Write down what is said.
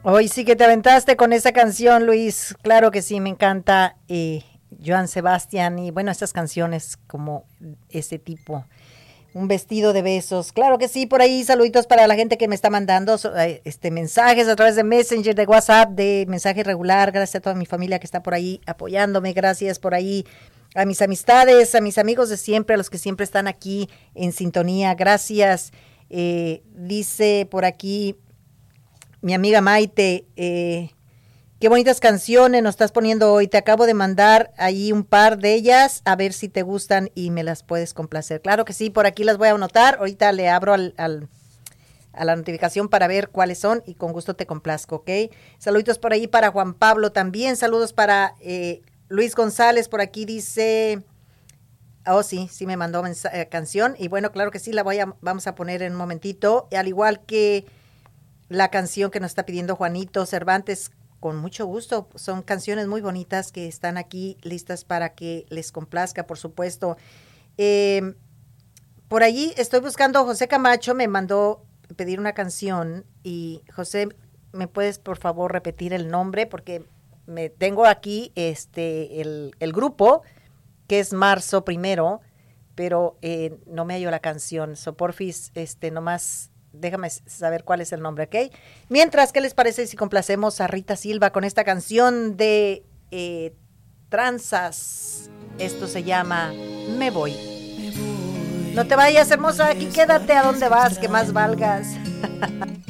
Hoy sí que te aventaste con esa canción, Luis. Claro que sí, me encanta. Joan Sebastián y bueno, estas canciones como ese tipo. Un vestido de besos. Claro que sí, por ahí saluditos para la gente que me está mandando mensajes a través de Messenger, de WhatsApp, de mensaje regular. Gracias a toda mi familia que está por ahí apoyándome. Gracias por ahí a mis amistades, a mis amigos de siempre, a los que siempre están aquí en sintonía. Gracias. Dice por aquí mi amiga Maite, qué bonitas canciones nos estás poniendo hoy. Te acabo de mandar ahí un par de ellas, a ver si te gustan y me las puedes complacer. Claro que sí, por aquí las voy a anotar. Ahorita le abro a la notificación para ver cuáles son y con gusto te complazco, ¿ok? Saluditos por ahí para Juan Pablo también. Saludos para Luis González. Por aquí dice... Oh, sí, sí me mandó canción. Y bueno, claro que sí, vamos a poner en un momentito. Al igual que la canción que nos está pidiendo Juanito Cervantes, con mucho gusto. Son canciones muy bonitas que están aquí listas para que les complazca, por supuesto. Eh, por allí estoy buscando, José Camacho me mandó pedir una canción y José, ¿me puedes por favor repetir el nombre? Porque me tengo aquí el grupo, que es Marzo Primero, pero no me hallo la canción. So, porfis, nomás déjame saber cuál es el nombre, ¿ok? Mientras, ¿qué les parece si complacemos a Rita Silva con esta canción de Tranzas? Esto se llama Me Voy. No te vayas, hermosa, aquí quédate a donde vas, que más valgas.